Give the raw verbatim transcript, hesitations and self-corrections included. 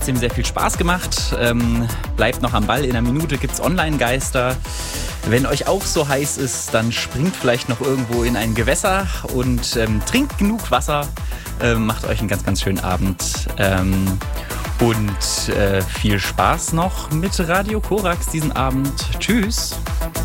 trotzdem sehr viel Spaß gemacht. Ähm, bleibt noch am Ball. In einer Minute gibt's Online-Geister. Wenn euch auch so heiß ist, dann springt vielleicht noch irgendwo in ein Gewässer und ähm, trinkt genug Wasser. Ähm, macht euch einen ganz, ganz schönen Abend. Ähm, und äh, viel Spaß noch mit Radio Korax diesen Abend. Tschüss.